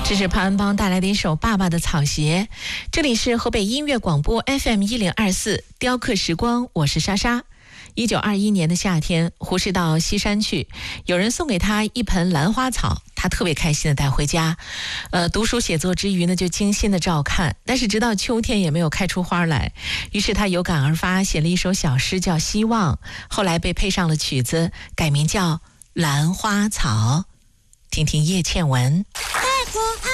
这是潘安邦带来的一首《爸爸的草鞋》。这里是河北音乐广播 FM1024 雕刻时光，我是莎莎。1921年的夏天，胡适到西山去，有人送给他一盆兰花草，他特别开心的带回家。读书写作之余呢，就精心的照看，但是直到秋天也没有开出花来。于是他有感而发，写了一首小诗叫《希望》，后来被配上了曲子，改名叫《兰花草》。听听叶倩文。